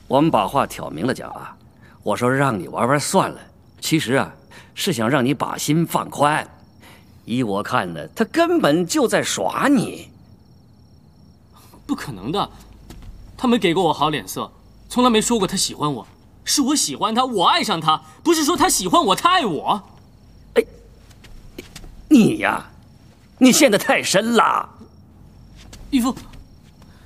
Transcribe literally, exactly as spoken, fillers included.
我们把话挑明了讲啊，我说让你玩玩算了，其实啊是想让你把心放宽。依我看呢，他根本就在耍你。 不可能的，他没给过我好脸色，从来没说过他喜欢我，是我喜欢他，我爱上他，不是说他喜欢我，他爱我。 哎，你呀，你陷得太深了。 义父，